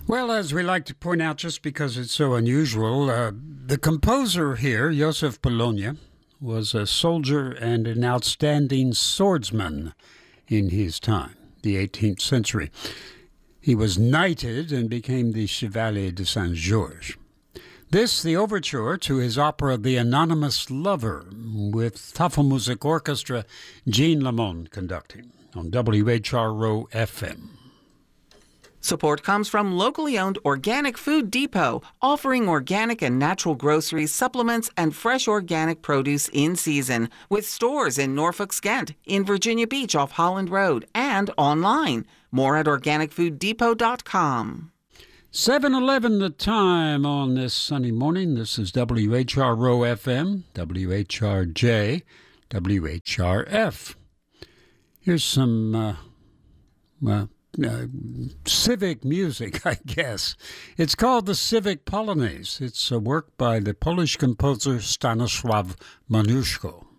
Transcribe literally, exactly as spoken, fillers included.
Well, as we like to point out, just because it's so unusual, uh, the composer here, Joseph Polonja, was a soldier and an outstanding swordsman in his time, the eighteenth century. He was knighted and became the Chevalier de Saint-Georges. This, the overture to his opera The Anonymous Lover, with Tafelmusik Orchestra, Jean Lamond conducting, on W H R O F M. Support comes from locally owned Organic Food Depot, offering organic and natural groceries, supplements, and fresh organic produce in season, with stores in Norfolk, Skent, in Virginia Beach off Holland Road, and online. More at organic food depot dot com. seven eleven the time on this sunny morning. This is W H R O F M, W H R J, W H R F. Here's some uh, uh, uh, civic music, I guess. It's called the Civic Polonaise. It's a work by the Polish composer Stanisław Moniuszko.